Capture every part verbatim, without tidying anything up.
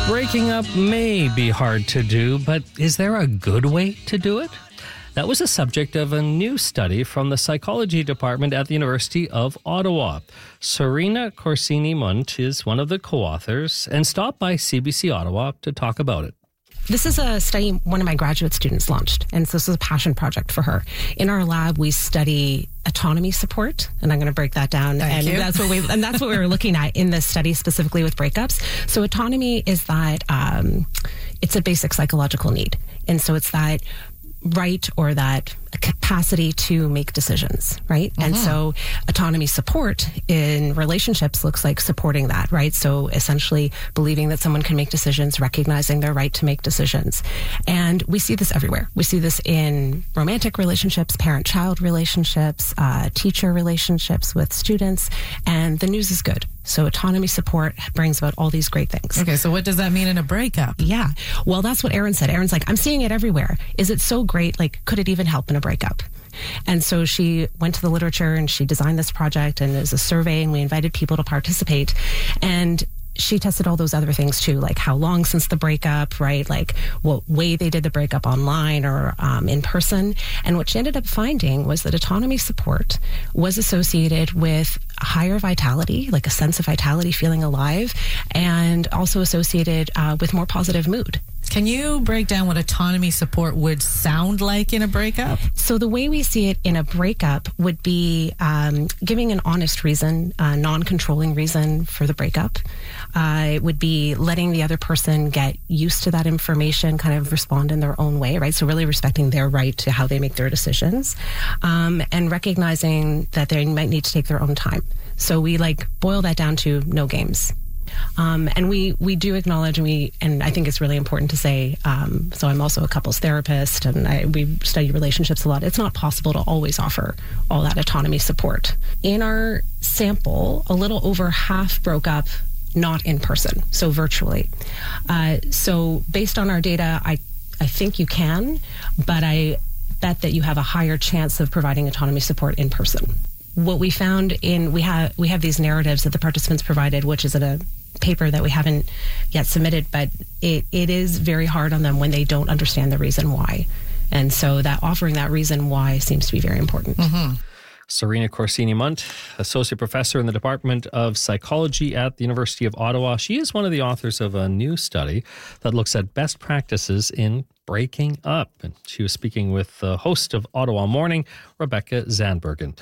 Breaking up may be hard to do, but is there a good way to do it? That was the subject of a new study from the psychology department at the University of Ottawa. Serena Corsini-Munt is one of the co-authors and stopped by C B C Ottawa to talk about it. This is a study one of my graduate students launched, and so this is a passion project for her. In our lab, we study autonomy support, and I'm going to break that down. Thank and you. that's what we and that's what we were looking at in this study specifically with breakups. So autonomy is that um, it's a basic psychological need, and so it's that right or that capacity to make decisions, right? Mm-hmm. And so autonomy support in relationships looks like supporting that, right? So essentially believing that someone can make decisions, recognizing their right to make decisions. And we see this everywhere. We see this in romantic relationships, parent-child relationships, uh, teacher relationships with students, and the news is good. So autonomy support brings about all these great things. Okay, so what does that mean in a breakup? Yeah. Well, that's what Erin said. Erin's like, I'm seeing it everywhere. Is it so great? Like, could it even help in a breakup? And so she went to the literature and she designed this project, and it was a survey, and we invited people to participate. And she tested all those other things too, like how long since the breakup, right? Like what way they did the breakup, online or um, in person. And what she ended up finding was that autonomy support was associated with higher vitality, like a sense of vitality, feeling alive, and also associated uh, with more positive mood. Can you break down what autonomy support would sound like in a breakup? So the way we see it in a breakup would be um, giving an honest reason, a non-controlling reason for the breakup. Uh, it would be letting the other person get used to that information, kind of respond in their own way, right? So really respecting their right to how they make their decisions, um, and recognizing that they might need to take their own time. So we like boil that down to no games. Um, and we, we do acknowledge, and we, and I think it's really important to say, um, so I'm also a couples therapist, and I, we study relationships a lot. It's not possible to always offer all that autonomy support. In our sample, a little over half broke up not in person, so virtually. Uh, so based on our data, I, I think you can, but I bet that you have a higher chance of providing autonomy support in person. What we found in, we have we have these narratives that the participants provided, which is in a paper that we haven't yet submitted, but it, it is very hard on them when they don't understand the reason why. And so that offering that reason why seems to be very important. Mm-hmm. Serena Corsini-Munt, Associate Professor in the Department of Psychology at the University of Ottawa. She is one of the authors of a new study that looks at best practices in breaking up. And she was speaking with the host of Ottawa Morning, Rebecca Zandbergen.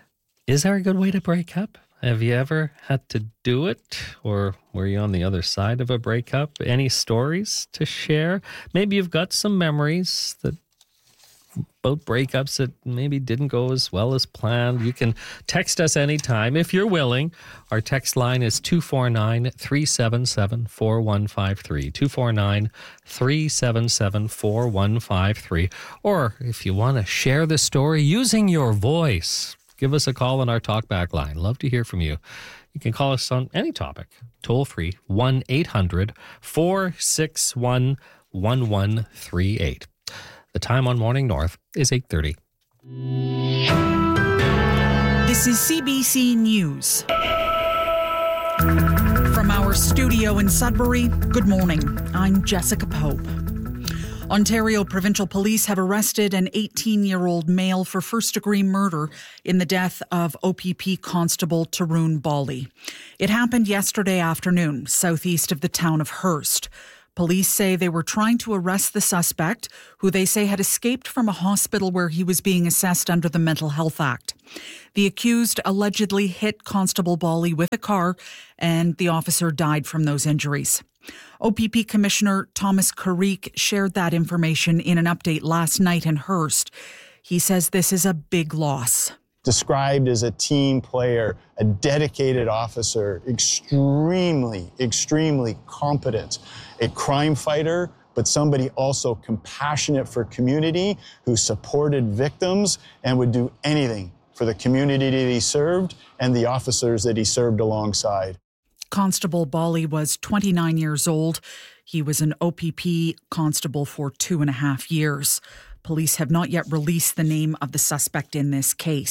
Is there a good way to break up? Have you ever had to do it? Or were you on the other side of a breakup? Any stories to share? Maybe you've got some memories that about breakups that maybe didn't go as well as planned. You can text us anytime if you're willing. Our text line is two four nine, three seven seven, four one five three. two four nine, three seven seven, four one five three. Or if you want to share the story using your voice, give us a call on our talkback line. Love to hear from you. You can call us on any topic. Toll free, one eight hundred, four six one, one one three eight. The time on Morning North is eight thirty. This is C B C News. From our studio in Sudbury, good morning. I'm Jessica Pope. Ontario Provincial Police have arrested an eighteen-year-old male for first-degree murder in the death of O P P Constable Tarun Bali. It happened yesterday afternoon, southeast of the town of Hearst. Police say they were trying to arrest the suspect, who they say had escaped from a hospital where he was being assessed under the Mental Health Act. The accused allegedly hit Constable Bali with a car, and the officer died from those injuries. O P P Commissioner Thomas Carrique shared that information in an update last night in Hearst. He says this is a big loss. Described as a team player, a dedicated officer, extremely, extremely competent, a crime fighter, but somebody also compassionate for community, who supported victims and would do anything for the community that he served and the officers that he served alongside. Constable Bali was twenty-nine years old. He was an O P P constable for two and a half years. Police have not yet released the name of the suspect in this case.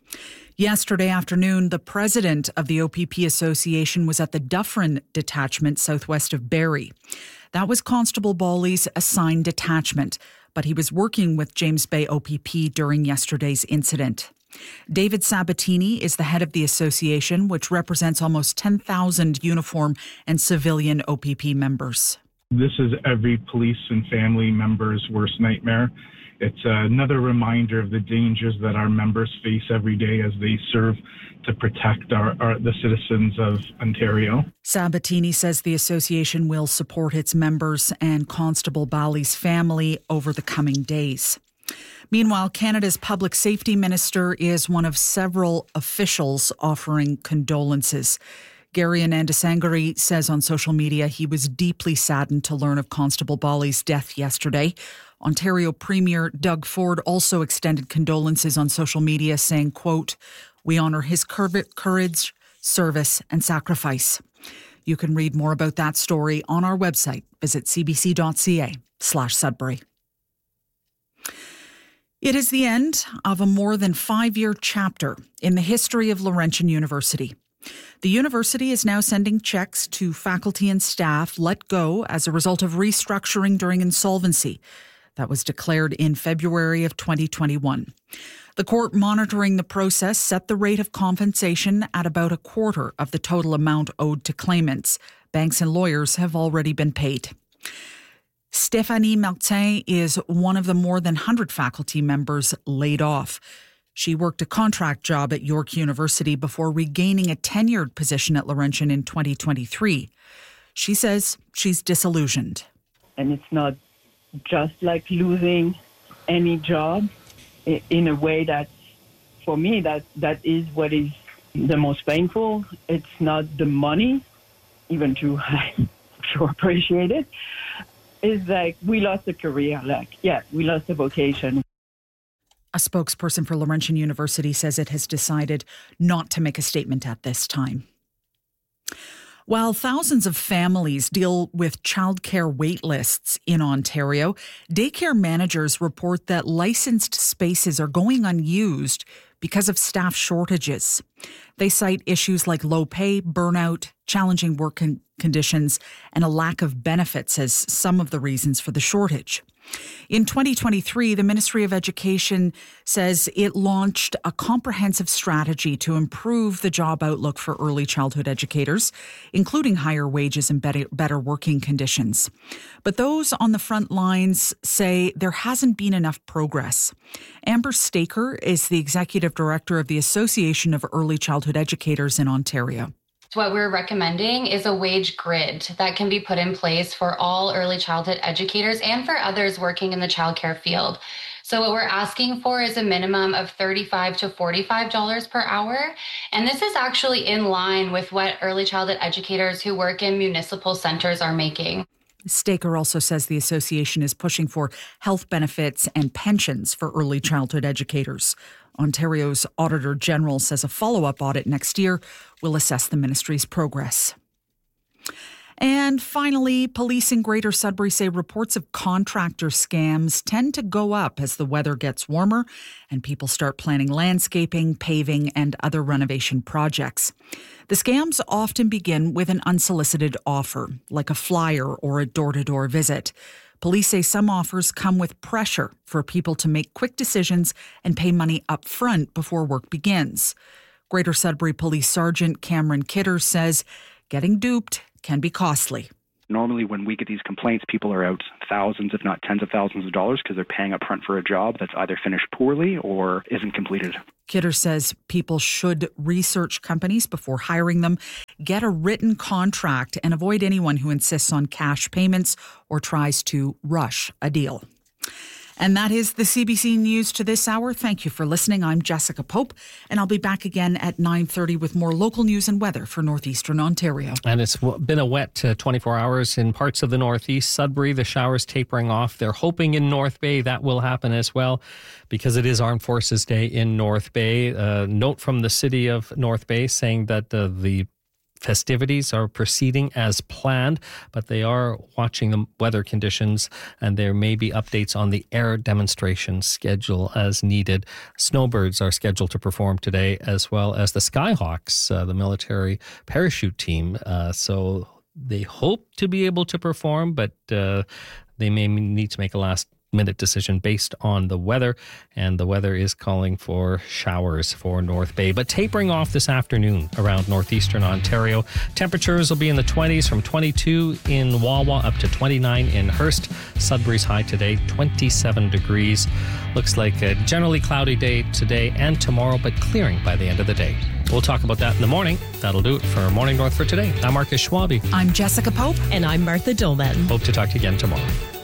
Yesterday afternoon, the president of the O P P Association was at the Dufferin detachment southwest of Barrie. That was Constable Bawley's assigned detachment, but he was working with James Bay O P P during yesterday's incident. David Sabatini is the head of the association, which represents almost ten thousand uniform and civilian O P P members. This is every police and family member's worst nightmare. It's another reminder of the dangers that our members face every day as they serve to protect our, our the citizens of Ontario. Sabatini says the association will support its members and Constable Bawley's family over the coming days. Meanwhile, Canada's public safety minister is one of several officials offering condolences. Gary Anandasangari says on social media he was deeply saddened to learn of Constable Bawley's death yesterday. Ontario Premier Doug Ford also extended condolences on social media, saying, quote, "We honour his courage, service and sacrifice." You can read more about that story on our website. Visit cbc.ca slash Sudbury. It is the end of a more than five-year chapter in the history of Laurentian University. The university is now sending checks to faculty and staff let go as a result of restructuring during insolvency. That was declared in February of twenty twenty-one. The court monitoring the process set the rate of compensation at about a quarter of the total amount owed to claimants. Banks and lawyers have already been paid. Stéphanie Martin is one of the more than one hundred faculty members laid off. She worked a contract job at York University before regaining a tenured position at Laurentian in twenty twenty-three. She says she's disillusioned. And it's not just like losing any job in a way that, for me, that, that is what is the most painful. It's not the money, even though I sure appreciate it. It's like we lost a career, like, yeah, we lost a vocation. A spokesperson for Laurentian University says it has decided not to make a statement at this time. While thousands of families deal with childcare wait lists in Ontario, daycare managers report that licensed spaces are going unused because of staff shortages. They cite issues like low pay, burnout, challenging work con- conditions, and a lack of benefits as some of the reasons for the shortage. In twenty twenty-three, the Ministry of Education says it launched a comprehensive strategy to improve the job outlook for early childhood educators, including higher wages and better, better working conditions. But those on the front lines say there hasn't been enough progress. Amber Staker is the Executive Director of the Association of Early Childhood Educators in Ontario. What we're recommending is a wage grid that can be put in place for all early childhood educators and for others working in the childcare field. So what we're asking for is a minimum of thirty-five to forty-five dollars per hour. And this is actually in line with what early childhood educators who work in municipal centers are making. Staker also says the association is pushing for health benefits and pensions for early childhood educators. Ontario's Auditor General says a follow-up audit next year will assess the ministry's progress. And finally, police in Greater Sudbury say reports of contractor scams tend to go up as the weather gets warmer and people start planning landscaping, paving, and other renovation projects. The scams often begin with an unsolicited offer, like a flyer or a door-to-door visit. Police say some offers come with pressure for people to make quick decisions and pay money up front before work begins. Greater Sudbury Police Sergeant Cameron Kidder says getting duped can be costly. Normally when we get these complaints, people are out thousands, if not tens of thousands of dollars because they're paying up front for a job that's either finished poorly or isn't completed. Kidder says people should research companies before hiring them, get a written contract, and avoid anyone who insists on cash payments or tries to rush a deal. And that is the C B C News to this hour. Thank you for listening. I'm Jessica Pope, and I'll be back again at nine thirty with more local news and weather for northeastern Ontario. And it's been a wet uh, twenty-four hours in parts of the northeast. Sudbury, the showers tapering off. They're hoping in North Bay that will happen as well because it is Armed Forces Day in North Bay. Uh, note from the city of North Bay saying that uh, the festivities are proceeding as planned, but they are watching the weather conditions, and there may be updates on the air demonstration schedule as needed. Snowbirds are scheduled to perform today, as well as the Skyhawks, uh, the military parachute team. Uh, so they hope to be able to perform, but uh, they may need to make a last minute decision based on the weather, and the weather is calling for showers for North Bay, but tapering off this afternoon around northeastern Ontario. Temperatures will be in the twenties, from twenty-two in Wawa up to twenty-nine in Hearst. Sudbury's high today, twenty-seven degrees. Looks like a generally cloudy day today and tomorrow, but clearing by the end of the day. We'll talk about that in the morning. That'll do it for Morning North for today. I'm Marcus Schwabe. I'm Jessica Pope. And I'm Martha Dolman. Hope to talk to you again tomorrow.